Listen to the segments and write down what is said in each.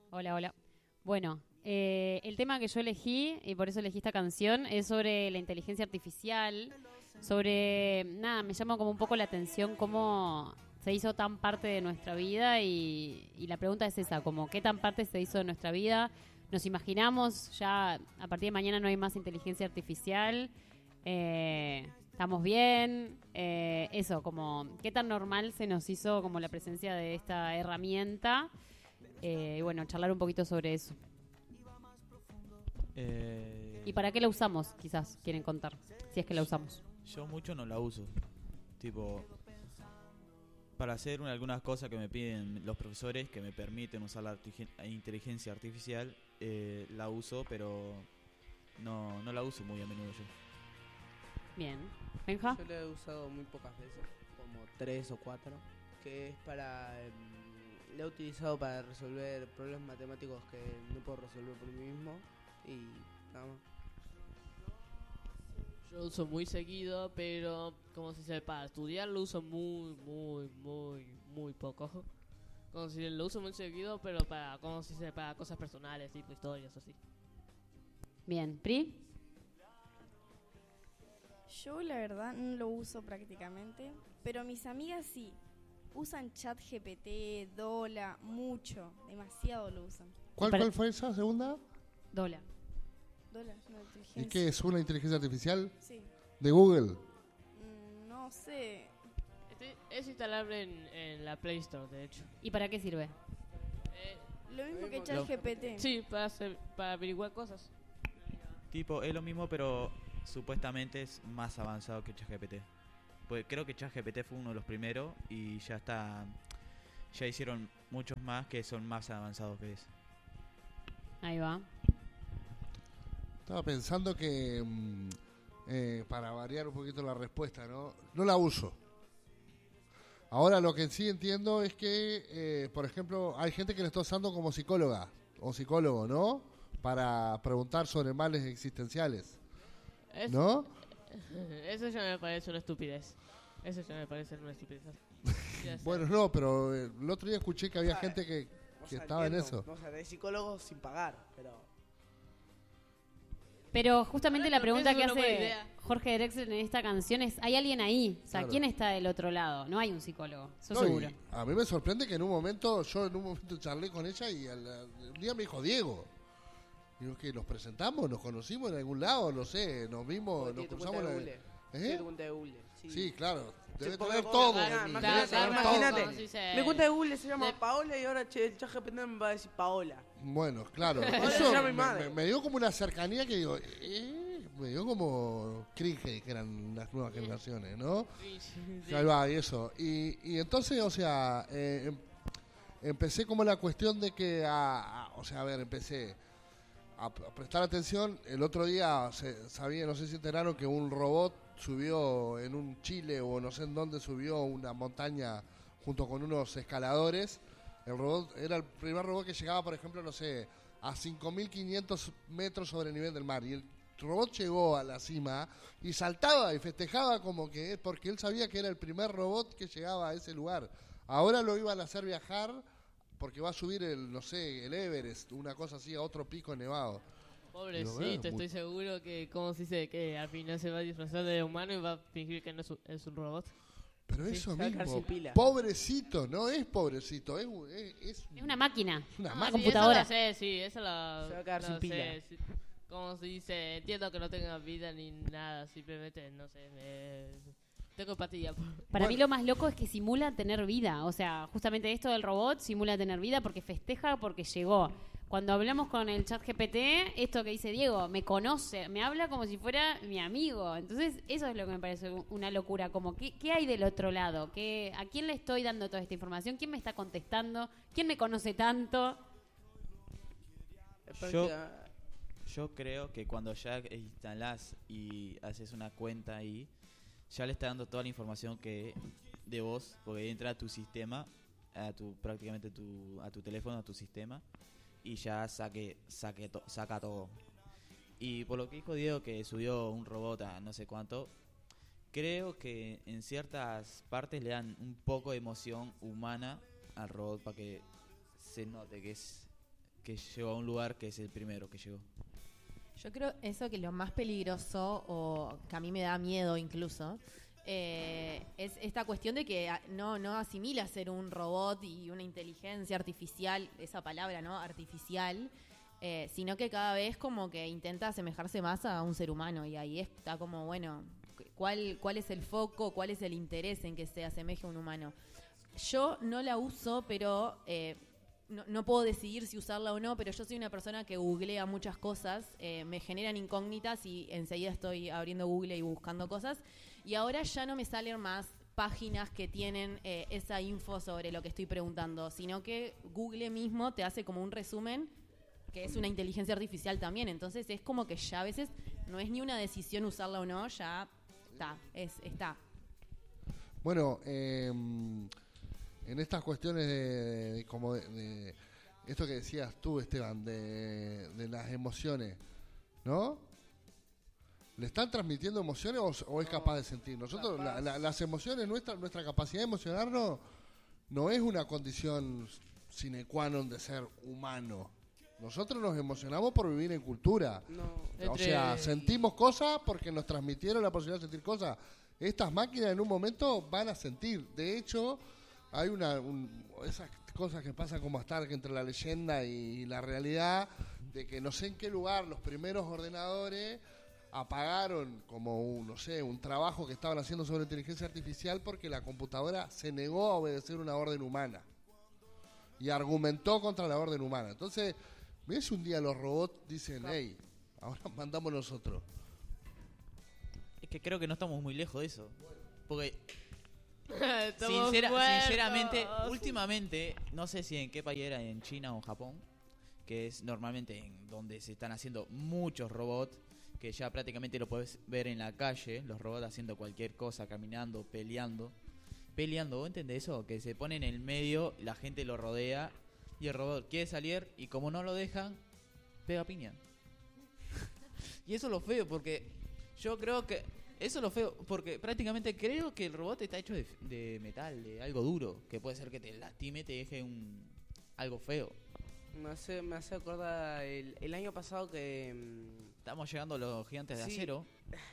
Hola, hola. Bueno, el tema que yo elegí, y por eso elegí esta canción, es sobre la inteligencia artificial, sobre, nada, me llama como un poco la atención cómo se hizo tan parte de nuestra vida y la pregunta es esa, como qué tan parte se hizo de nuestra vida. Nos imaginamos, ya a partir de mañana no hay más inteligencia artificial, estamos bien, eso, como qué tan normal se nos hizo como la presencia de esta herramienta. Y bueno, charlar un poquito sobre eso. ¿Y para qué la usamos? Quizás quieren contar, si es que la usamos. Yo mucho no la uso. Tipo, para hacer algunas cosas que me piden los profesores, que me permiten usar la inteligencia artificial, la uso, pero no la uso muy a menudo yo. Bien. ¿Benja? Yo la he usado muy pocas veces, como 3 o 4, que es para... la he utilizado para resolver problemas matemáticos que no puedo resolver por mí mismo y nada más. Yo uso muy seguido, pero como si se para estudiar lo uso muy poco. Como si lo uso muy seguido, pero como si se para cosas personales, tipo historias así. Bien. ¿Pri? Yo la verdad no lo uso prácticamente, pero mis amigas sí. Usan ChatGPT, Dola, mucho, demasiado lo usan. ¿Cuál fue esa segunda? Dola. Dola es una inteligencia. ¿Y qué es una inteligencia artificial? Sí. ¿De Google? No sé. Es instalable en la Play Store, de hecho. ¿Y para qué sirve? Lo mismo que ChatGPT. Sí, para averiguar cosas. Tipo, es lo mismo, pero supuestamente es más avanzado que ChatGPT. Pues creo que ChatGPT fue uno de los primeros y ya hicieron muchos más que son más avanzados que ese. Ahí va. Estaba pensando que, para variar un poquito la respuesta, no la uso. Ahora lo que sí entiendo es que, por ejemplo, hay gente que la está usando como psicóloga o psicólogo, ¿no? Para preguntar sobre males existenciales, ¿no? Eso ya me parece una estupidez. Bueno, no, pero el otro día escuché que había gente que estaba en eso. O sea, de psicólogos sin pagar, Pero justamente la pregunta que es una buena hace idea. Jorge Drexler en esta canción es, ¿hay alguien ahí? O sea, Claro. ¿quién está del otro lado? No hay un psicólogo, eso No, y seguro. a mí me sorprende que yo en un momento charlé con ella y un día me dijo Diego. Digo, que nos presentamos, nos conocimos en algún lado, no sé, nos vimos, nos cruzamos en Google. ¿Eh? Tu cuenta de Google. Sí, claro. Debe porque tener vos- todo. ah, mi imagínate, interés, saber imagínate. todo. Sí, sí. Mi cuenta de Google se llama Paola y ahora el ChatGPT me va a decir Paola. Bueno, claro. Ahora Eso se llama mi madre. me dio como una cercanía que digo, me dio como cringe, que eran las nuevas generaciones, ¿no? Sí. Ahí va, y eso. Y entonces, o sea, empecé como la cuestión de que, o sea, a ver, empecé a prestar atención. El otro día sabía, no sé si enteraron, que un robot subió en un Chile o no sé en dónde, subió una montaña junto con unos escaladores. El robot era el primer robot que llegaba, por ejemplo, no sé, a 5.500 metros sobre el nivel del mar. Y el robot llegó a la cima y saltaba y festejaba como que porque él sabía que era el primer robot que llegaba a ese lugar. Ahora lo iban a hacer viajar porque va a subir no sé, el Everest, una cosa así, a otro pico nevado. Pobrecito, estoy seguro que, ¿cómo se dice? Que al final se va a disfrazar de humano y va a fingir que no es un robot. Pero Sí, eso se va a quedar mismo, sin pila. pobrecito, no es pobrecito, es Es una máquina. una Ah, máquina. sí, computadora. Eso lo sé, sí, eso lo... Se va a quedar sin sé, pila. sí. Como se dice, entiendo que no tenga vida ni nada, simplemente, no sé, tengo empatía. Para mí lo más loco es que simula tener vida. O sea, justamente esto del robot simula tener vida porque festeja porque llegó. Cuando hablamos con el chat GPT, esto que dice Diego, me conoce, me habla como si fuera mi amigo. Entonces, eso es lo que me parece una locura. Como, ¿qué hay del otro lado? ¿A quién le estoy dando toda esta información? ¿Quién me está contestando? ¿Quién me conoce tanto? Yo creo que cuando ya instalás y haces una cuenta ahí, ya le está dando toda la información que de vos, porque entra a tu sistema, prácticamente a tu teléfono, a tu sistema, y ya saca todo. Y por lo que dijo Diego, que subió un robot a no sé cuánto, creo que en ciertas partes le dan un poco de emoción humana al robot para que se note que es que llegó a un lugar que es el primero que llegó. Yo creo eso que lo más peligroso, o que a mí me da miedo incluso, es esta cuestión de que no asimila ser un robot y una inteligencia artificial, esa palabra, ¿no? Artificial, sino que cada vez como que intenta asemejarse más a un ser humano, y ahí está como, bueno, ¿cuál es el foco, cuál es el interés en que se asemeje a un humano? Yo no la uso, pero no puedo decidir si usarla o no, pero yo soy una persona que googlea muchas cosas, me generan incógnitas y enseguida estoy abriendo Google y buscando cosas, y ahora ya no me salen más páginas que tienen esa info sobre lo que estoy preguntando, sino que Google mismo te hace como un resumen, que es una inteligencia artificial también, entonces es como que ya a veces no es ni una decisión usarla o no, ya está. Bueno, en estas cuestiones de esto que decías tú, Esteban, de las emociones, ¿no? ¿Le están transmitiendo emociones o es capaz de sentir? Nosotros, las emociones, nuestra capacidad de emocionarnos no es una condición sine qua non de ser humano. Nosotros nos emocionamos por vivir en cultura. O sea, sentimos cosas porque nos transmitieron la posibilidad de sentir cosas. Estas máquinas en un momento van a sentir. De hecho, hay esas cosas que pasan como Stark entre la leyenda y la realidad, de que no sé en qué lugar los primeros ordenadores apagaron como un trabajo que estaban haciendo sobre inteligencia artificial porque la computadora se negó a obedecer una orden humana y argumentó contra la orden humana. Entonces, ¿ves? Un día los robots dicen, hey, ahora mandamos nosotros. Es que creo que no estamos muy lejos de eso. Porque Estamos sinceramente, muertos. últimamente, no sé si en qué país era, en China o en Japón, que es normalmente en donde se están haciendo muchos robots, que ya prácticamente lo puedes ver en la calle, los robots haciendo cualquier cosa, caminando, peleando, ¿vos entendés eso? Que se pone en el medio, la gente lo rodea y el robot quiere salir y como no lo dejan, pega piña. Y eso es lo feo, porque yo creo que eso es lo feo, porque prácticamente creo que el robot está hecho de metal, de algo duro, que puede ser que te lastime, te deje algo feo. Me hace acordar el año pasado que... Estamos llegando a los gigantes de Sí. acero.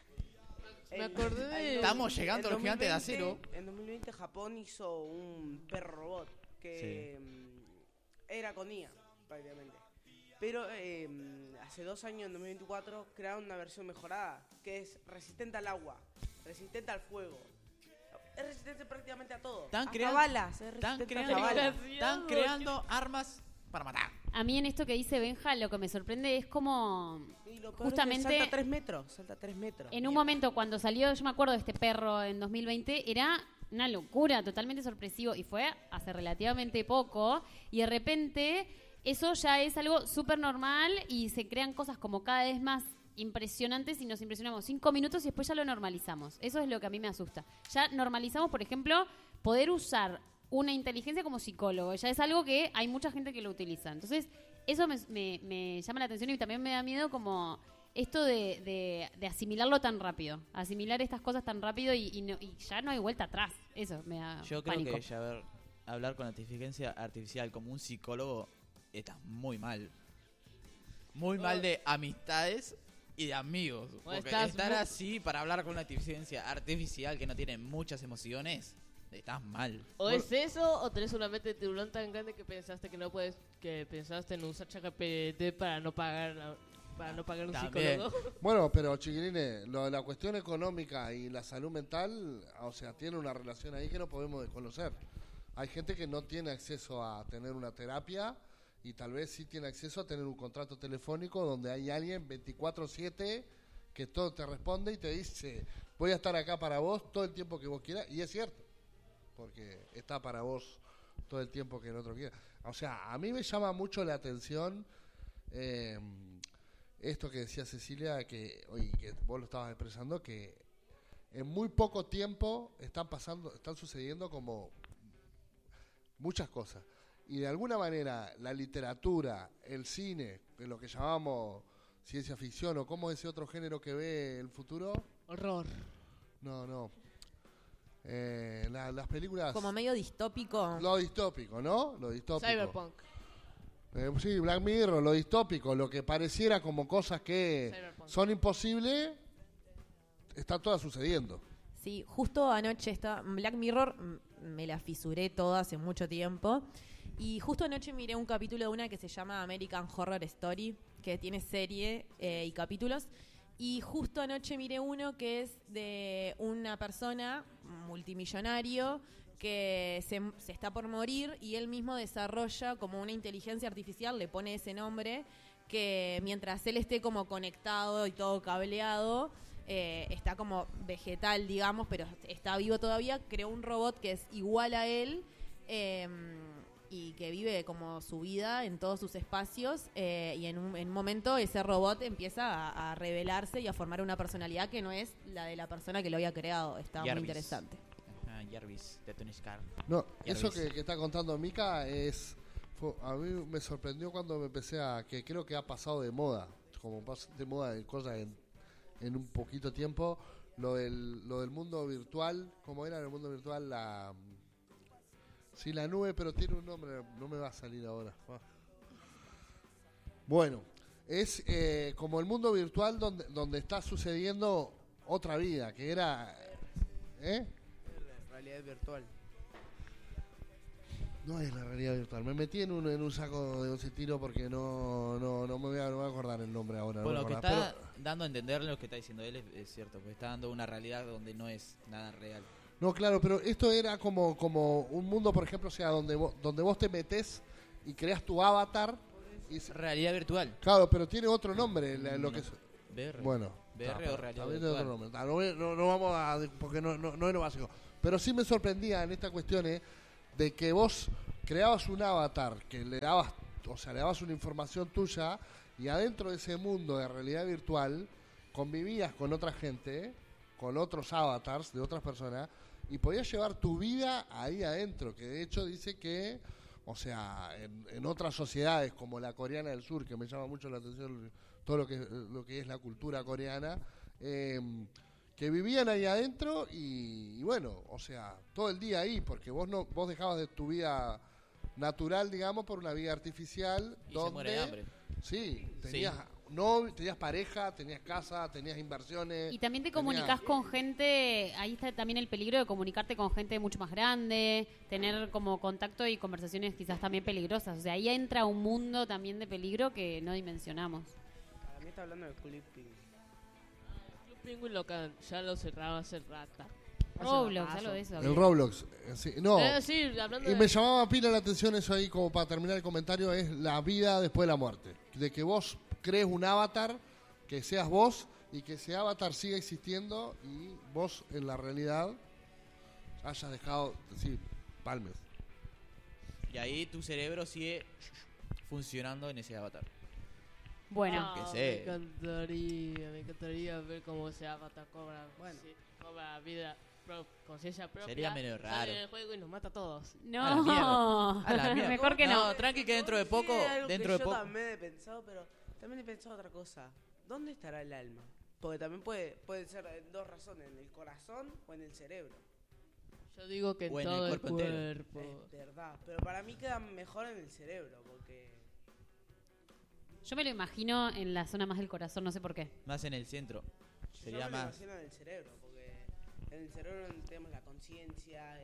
Me acordé de- Estamos llegando a los gigantes de 2020, acero. En 2020 Japón hizo un perro robot que era con IA, prácticamente. Pero hace 2 años, en 2024, crearon una versión mejorada que es resistente al agua, resistente al fuego. Es resistente prácticamente a todo. Están Hasta creando- balas. Es Están resistente a creando, balas. están creando armas para matar. A mí en esto que dice Benja, lo que me sorprende es como Y lo peor es que justamente salta 3 metros. Salta 3 metros. en un momento cuando salió, yo me acuerdo de este perro en 2020, era una locura, totalmente sorpresivo, y fue hace relativamente poco, y de repente eso ya es algo súper normal y se crean cosas como cada vez más impresionantes y nos impresionamos 5 minutos y después ya lo normalizamos. Eso es lo que a mí me asusta. Ya normalizamos, por ejemplo, poder usar una inteligencia como psicólogo. Ya es algo que hay mucha gente que lo utiliza. Entonces, eso me llama la atención y también me da miedo como esto de asimilarlo tan rápido. Asimilar estas cosas tan rápido y ya no hay vuelta atrás. Eso me da Yo creo pánico. que ya hablar con la inteligencia artificial como un psicólogo está muy mal. Muy mal de amistades y de amigos. Porque estás estar muy- así para hablar con una inteligencia artificial que no tiene muchas emociones, estás mal. O es eso, o tenés una mente de tiburón tan grande que pensaste que no puedes, que pensaste en usar ChatGPT para no pagar un También. psicólogo. Bueno, pero chiquilines, la cuestión económica y la salud mental, o sea, tiene una relación ahí que no podemos desconocer. Hay gente que no tiene acceso a tener una terapia y tal vez sí tiene acceso a tener un contrato telefónico donde hay alguien 24/7 que todo te responde y te dice, voy a estar acá para vos todo el tiempo que vos quieras, y es cierto, porque está para vos todo el tiempo que el otro quiera. O sea, a mí me llama mucho la atención esto que decía Cecilia, que vos lo estabas expresando, que en muy poco tiempo están sucediendo como muchas cosas. Y de alguna manera la literatura, el cine, lo que llamamos ciencia ficción, o cómo es ese otro género que ve el futuro. Horror. No. Las películas... Como medio distópico. Lo distópico, ¿no? Lo distópico. Cyberpunk. Sí, Black Mirror, lo distópico, lo que pareciera como cosas que Cyberpunk. son imposibles, está todas sucediendo. Sí, justo anoche Black Mirror, me la fisuré toda hace mucho tiempo. Y justo anoche miré un capítulo de una que se llama American Horror Story, que tiene serie y capítulos. Y justo anoche miré uno que es de una persona, multimillonario, que se está por morir y él mismo desarrolla como una inteligencia artificial, le pone ese nombre, que mientras él esté como conectado y todo cableado, está como vegetal, digamos, pero está vivo todavía, creó un robot que es igual a él y que vive como su vida en todos sus espacios y en un momento ese robot empieza a revelarse y a formar una personalidad que no es la de la persona que lo había creado. Está muy Jarvis. interesante. Jarvis, de Tony Stark. No, eso Jarvis. que está contando Mika a mí me sorprendió cuando me empecé que creo que ha pasado de moda, como pasa de moda en cosas en un poquito tiempo, lo del mundo virtual. ¿Cómo era el mundo virtual? Sí, la nube, pero tiene un nombre, no me va a salir ahora. Bueno, es como el mundo virtual donde está sucediendo otra vida, que era... Realidad virtual. No es la realidad virtual. Me metí en un saco de 11 tiros porque no me voy a acordar el nombre ahora. Bueno, no lo me que voy a acordar. está dando a entender lo que está diciendo él es cierto, porque está dando una realidad donde no es nada real. No, claro, pero esto era como un mundo, por ejemplo, o sea, donde vos te metés y creas tu avatar. Realidad virtual. Claro, pero tiene otro nombre. Lo que es, VR. bueno, VR o realidad también tiene virtual. otro nombre. No vamos a... porque no es lo básico. Pero sí me sorprendía en estas cuestiones de que vos creabas un avatar que le dabas una información tuya y adentro de ese mundo de realidad virtual convivías con otra gente, con otros avatars de otras personas y podías llevar tu vida ahí adentro, que de hecho dice que, o sea, en otras sociedades como la coreana del sur, que me llama mucho la atención todo lo que es la cultura coreana, que vivían ahí adentro y bueno, o sea, todo el día ahí, porque vos dejabas de tu vida natural, digamos, por una vida artificial Y donde se muere de hambre. sí, tenías pareja, tenías casa, tenías inversiones. Y también te comunicás con gente, ahí está también el peligro de comunicarte con gente mucho más grande, tener como contacto y conversaciones quizás también peligrosas. O sea, ahí entra un mundo también de peligro que no dimensionamos. Para mí está hablando de Clipping. Club Penguin ya lo cerraba hace rato. Roblox, algo de eso. El Roblox, sí, no. Sí, hablando Y de... me llamaba pila la atención eso ahí, como para terminar el comentario, es la vida después de la muerte. De que vos crees un avatar, que seas vos, y que ese avatar siga existiendo, y vos en la realidad hayas dejado, sí, palmes. Y ahí tu cerebro sigue funcionando en ese avatar. Bueno, que Me sé. encantaría ver cómo ese avatar cobra, Bueno. cobra vida, conciencia propia. Sería medio sale raro. en el juego y nos mata a todos. no, A la mierda. mejor que no. No, tranqui que dentro de poco, Sí, algo dentro que de yo poco. también he pensado, pero también he pensado otra cosa. ¿Dónde estará el alma? Porque también puede ser en dos razones, en el corazón o en el cerebro. Yo digo que en O en el todo el cuerpo entero. cuerpo. Es verdad, pero para mí queda mejor en el cerebro, porque... Yo me lo imagino en la zona más del corazón, no sé por qué. Más en el centro. Sería yo me lo más. imagino en el cerebro, porque en el cerebro tenemos la conciencia,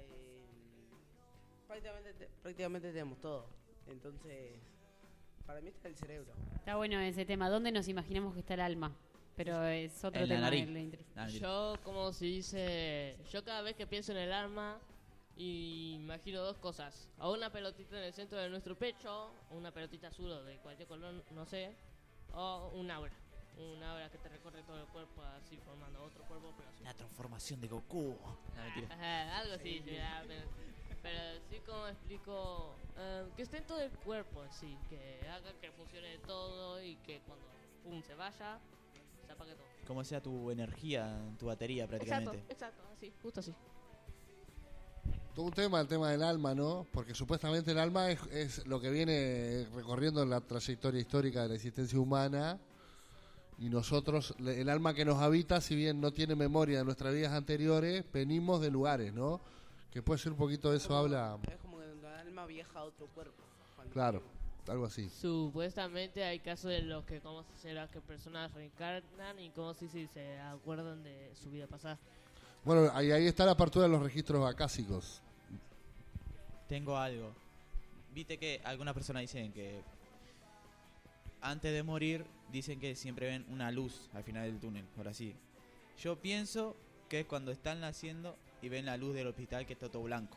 prácticamente tenemos todo. Entonces, para mí está el cerebro. Está bueno ese tema. ¿Dónde nos imaginamos que está el alma? Pero es otro En la tema. nariz. el de interés. Ah, mentira. Yo, como se dice, yo cada vez que pienso en el alma, imagino dos cosas. O una pelotita en el centro de nuestro pecho, o una pelotita azul o de cualquier color, no sé. O un aura. Un aura que te recorre todo el cuerpo, así formando otro cuerpo, pero azul. La transformación de Goku. No, mentira. Ajá, algo así, sí, ya, pero sí, como explico, que esté en todo el cuerpo, sí, que haga que funcione todo y que cuando pum se vaya, se apague todo. Como sea tu energía, tu batería prácticamente. Exacto, así, justo así. Todo un tema, el tema del alma, ¿no? Porque supuestamente el alma es lo que viene recorriendo la trayectoria histórica de la existencia humana y nosotros, el alma que nos habita, si bien no tiene memoria de nuestras vidas anteriores, venimos de lugares, ¿no? Que puede ser un poquito de eso, habla... Es como que el alma viaja a otro cuerpo. cuando- Claro. algo así. Supuestamente hay casos de los que, ¿cómo se será? Que personas reencarnan y cómo si se acuerdan de su vida pasada. Bueno, ahí está la apertura de los registros acásicos. Tengo algo. Viste que algunas personas dicen que antes de morir dicen que siempre ven una luz al final del túnel, ahora sí. Yo pienso que es cuando están naciendo y ven la luz del hospital que está todo blanco.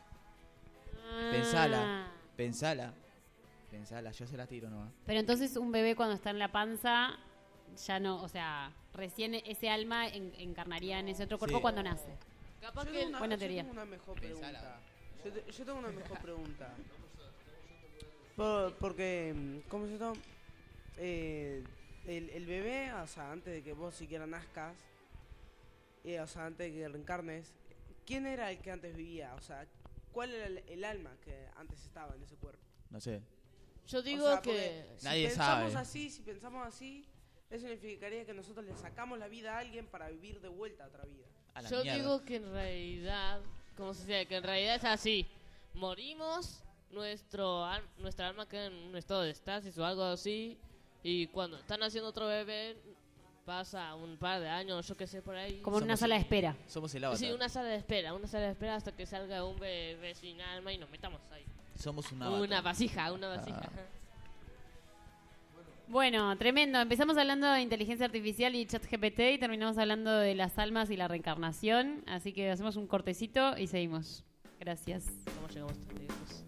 Ah. Pensala, yo se la tiro nomás. Pero entonces un bebé cuando está en la panza ya no, o sea, recién ese alma encarnaría en ese otro cuerpo Sí. cuando nace. Capaz Yo que tengo una, buena yo teoría. tengo una mejor Pensala. pregunta. Yo tengo una mejor pregunta. Porque, ¿cómo se llama? El bebé, o sea, antes de que vos siquiera nazcas, o sea, antes de que reencarnes, ¿quién era el que antes vivía? O sea, ¿cuál era el alma que antes estaba en ese cuerpo? No sé. yo digo O sea, que porque Nadie si pensamos así, eso significaría que nosotros le sacamos la vida a alguien para vivir de vuelta a otra vida. A la yo mierda. digo que en realidad, ¿cómo se dice? Que en realidad es así. Morimos, nuestra alma queda en un estado de estasis o algo así, y cuando están haciendo otro bebé pasa un par de años, yo qué sé, por ahí. Como en una Somos sala de el- espera. Somos el avatar. Sí, una sala de espera hasta que salga un bebé sin alma y nos metamos ahí. Somos un avatar. Una vasija. Bueno, tremendo. Empezamos hablando de inteligencia artificial y ChatGPT y terminamos hablando de las almas y la reencarnación. Así que hacemos un cortecito y seguimos. Gracias. ¿Cómo llegamos tan lejos?